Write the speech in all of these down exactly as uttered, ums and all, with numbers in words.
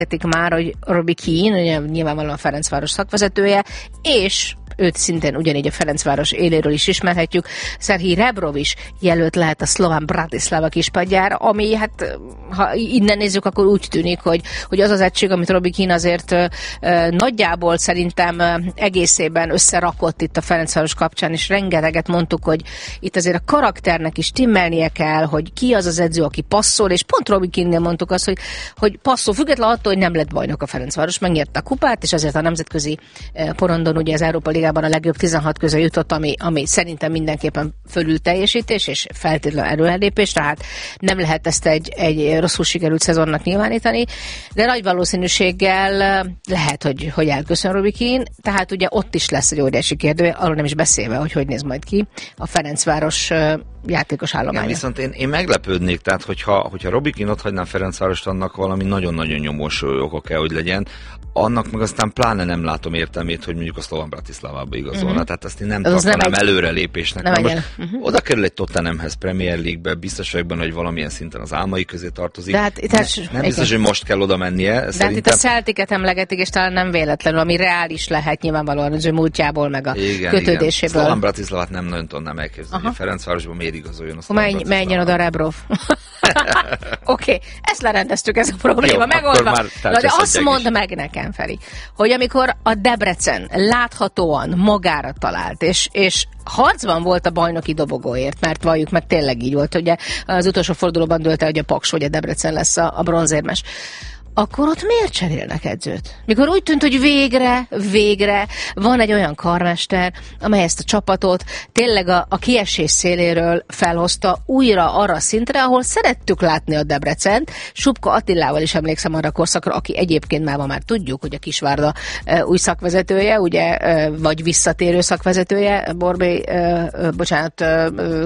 már, hogy Robbie Keane, ugye nyilvánvalóan a Ferencváros szakvezetője, és őt szintén ugyanígy a Ferencváros éléről is ismerhetjük. Szerhij Rebrov is jelölt lehet a Szlován Bratislava kispadjára, ami hát, ha innen nézzük, akkor úgy tűnik, hogy, hogy az az egység, amit Robbie Keane azért ö, nagyjából szerintem ö, egészében összerakott itt a Ferencváros kapcsán, és rengeteget mondtuk, hogy itt azért a karakternek is timmelnie kell, hogy ki az az edző, aki passzol, és pont Robbie Keane-nél mondtuk azt, hogy, hogy passzol, független attól, hogy nem lett bajnok a Ferencváros, megnyerte a kupát, és ezért a nemzetközi porondon ugye az Európa Ligában a legjobb tizenhat közé jutott, ami, ami szerintem mindenképpen fölül teljesítés, és feltétlenül előrelépés, tehát nem lehet ezt egy, egy rosszul sikerült szezonnak nyilvánítani, de nagy valószínűséggel lehet, hogy, hogy elköszön Robbie Keane, tehát ugye ott is lesz egy óriási kérdő, arról nem is beszélve, hogy hogy néz majd ki a Ferencváros játékos állománya. Igen, viszont én, én meglepődnék, tehát hogyha, hogyha Robbie Keane ott hagynám Ferencvárost, annak valami nagyon-nagyon nyomós oka kell, hogy legyen, annak meg aztán pláne nem látom értelmét, hogy mondjuk a Szlován Bratislavába igazolna. Uh-huh. Tehát azt én nem az tartanám nem előrelépésnek. Nem most uh-huh. oda kerül egy Tottenhamhez, Premier League-be, biztos vagyok benne, hogy valamilyen szinten az álmai közé tartozik. De hát, ne, nem biztos, hogy most kell oda mennie. De szerintem... hát itt a Celticet emlegetik, és talán nem véletlenül, ami reális lehet nyilvánvalóan az ő múltjából, meg a igen, kötődéséből. Igen. Szlován Bratislavát nem nagyon tudnám elképzelni, hogy a Ferencvárosban miért igazoljon a Szlován Bratislavát. Menjen oda Rebrov. Oké, okay, ezt lerendeztük, ez a probléma, jó, megoldva. Na, de azt mondd is. meg nekem, Feri, hogy amikor a Debrecen láthatóan magára talált, és, és harcban volt a bajnoki dobogóért, mert valljuk meg tényleg így volt, ugye az utolsó fordulóban dőlt el, hogy a Paks vagy a Debrecen lesz a, a bronzérmes. Akkor ott miért cserélnek edzőt? Mikor úgy tűnt, hogy végre, végre van egy olyan karmester, amely ezt a csapatot tényleg a, a kiesés széléről felhozta újra arra a szintre, ahol szerettük látni a Debrecent. Subka Attilával is emlékszem arra a korszakra, aki egyébként már, már tudjuk, hogy a Kisvárda e, új szakvezetője, ugye, e, vagy visszatérő szakvezetője, Borbély, e, e, bocsánat, e,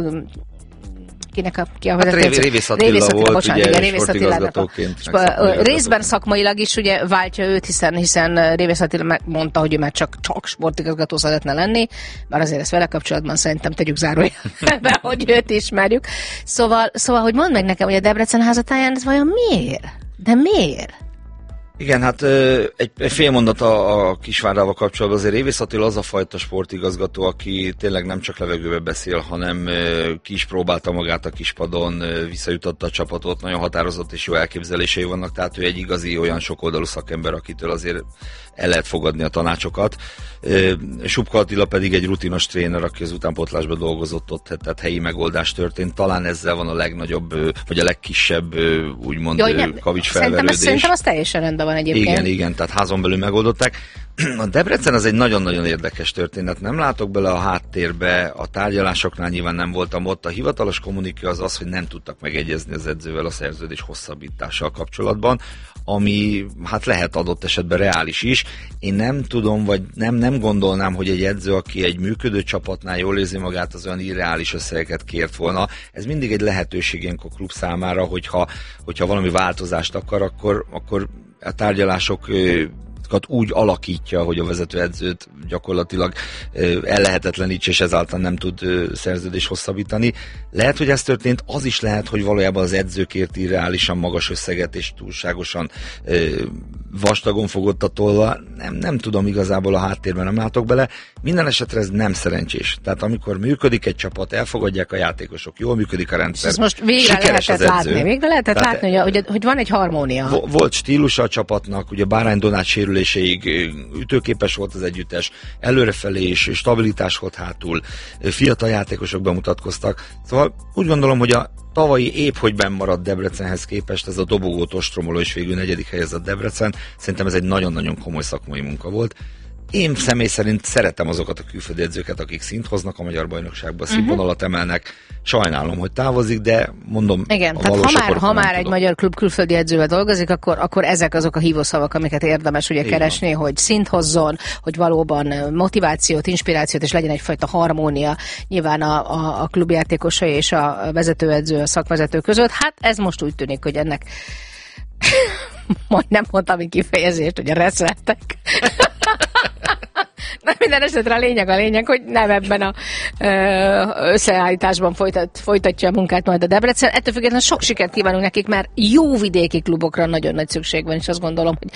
kinek a, ki a hát Révész, Révész Attila Révész Attila, volt, bocsánat, ugye, igen, Révész sportigazgatóként. Részben szakmailag is ugye váltja őt, hiszen, hiszen Révész Attila mondta, hogy ő már csak, csak sportigazgató szeretne lenni, bár azért ezt vele kapcsolatban szerintem tegyük zárójelbe, hogy őt ismerjük. Szóval, szóval, hogy mondd meg nekem, hogy a Debrecen házatáján ez vajon miért? De miért? Igen, hát egy, egy fél mondat a, a Kisvárával kapcsolatban. Azért Révész Attila az a fajta sportigazgató, aki tényleg nem csak levegőbe beszél, hanem ki is próbálta magát a kispadon, visszajutotta a csapatot, nagyon határozott és jó elképzelései vannak, tehát ő egy igazi olyan sokoldalú szakember, akitől azért el lehet fogadni a tanácsokat. Subka Attila pedig egy rutinos tréner, aki az utánpótlásban dolgozott ott, tehát helyi megoldás történt. Talán ezzel van a legnagyobb, vagy a legkisebb, úgymond kavics felverődés. Szerintem az teljesen rendben van egyébként. Igen, igen, tehát házon belül megoldották. A Debrecen az egy nagyon-nagyon érdekes történet. Nem látok bele a háttérbe, a tárgyalásoknál nyilván nem voltam ott. A hivatalos kommuniké az az, hogy nem tudtak megegyezni az edzővel a szerződés hosszabbítással kapcsolatban, ami hát lehet adott esetben reális is. Én nem tudom, vagy nem, nem gondolnám, hogy egy edző, aki egy működő csapatnál jól érzi magát, az olyan irreális összegeket kért volna. Ez mindig egy lehetőség ilyenkor klub számára, hogyha, hogyha valami változást akar, akkor, akkor a tárgyalások úgy alakítja, hogy a vezetőedzőt gyakorlatilag ellehetetlenítse, és ezáltal nem tud szerződés hosszabbítani. Lehet, hogy ez történt, az is lehet, hogy valójában az edzőkért irreálisan magas összeget, és túlságosan vastagon fogott a tolla. Nem, nem tudom igazából, a háttérben nem látok bele. Minden esetre ez nem szerencsés. Tehát amikor működik egy csapat, elfogadják a játékosok, jól működik a rendszer. És most végre lehetett látni, végre lehetett Tehát látni, hogy, hogy van egy harmónia. Volt stílusa a csapatnak, ugye Bárány Donát sérüléséig ütőképes volt az együttes, előrefelé is stabilitás volt hátul, fiatal játékosok bemutatkoztak. Szóval úgy gondolom, hogy a tavalyi épp hogy benn maradt Debrecenhez képest, ez a dobogót ostromoló és végül negyedik helyezett Debrecen. Szerintem ez egy nagyon-nagyon komoly szakmai munka volt. Én személy szerint szeretem azokat a külföldi edzőket, akik szint hoznak a magyar bajnokságba, színvonalat emelnek. Sajnálom, hogy távozik, de mondom, igen, tehát ha már, ha már egy magyar klub külföldi edzővel dolgozik, akkor, akkor ezek azok a hívószavak, amiket érdemes ugye keresni, hogy szint hozzon, hogy valóban motivációt, inspirációt, és legyen egyfajta harmónia nyilván a, a, a klubjátékosai és a vezetőedző, a szakvezető között. Hát ez most úgy tűnik, hogy ennek majd nem mondtam kifejezést, hogy a reszeltek. Minden esetre a lényeg a lényeg, hogy nem ebben a ö, összeállításban folytat, folytatja a munkát majd a Debrecen. Ettől függetlenül sok sikert kívánunk nekik, mert jó vidéki klubokra nagyon nagy szükség van, és azt gondolom, hogy